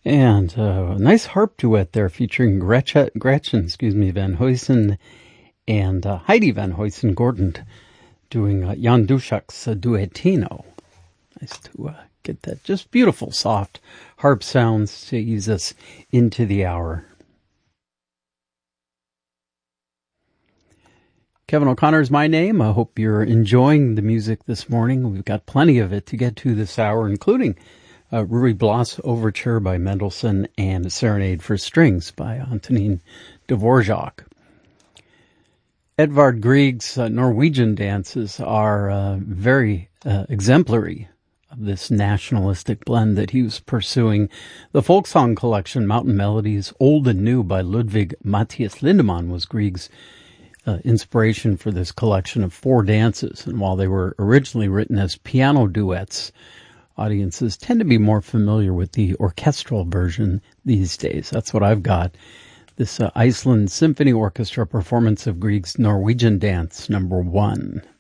And a nice harp duet there featuring Gretchen Van Huysen and Heidi Van Huysen Gordon doing Jan Duszak's Duettino. Nice to get that just beautiful, soft harp sounds to ease us into the hour. Kevin O'Connor is my name. I hope you're enjoying the music this morning. We've got plenty of it to get to this hour, including Ruy Blas Overture by Mendelssohn and a Serenade for Strings by Antonin Dvorak. Edvard Grieg's Norwegian dances are very exemplary of this nationalistic blend that he was pursuing. The folk song collection, Mountain Melodies, Old and New by Ludwig Matthias Lindemann was Grieg's inspiration for this collection of 4 dances. And while they were originally written as piano duets, audiences tend to be more familiar with the orchestral version these days. That's what I've got. This Iceland Symphony Orchestra performance of Grieg's Norwegian Dance, number 1.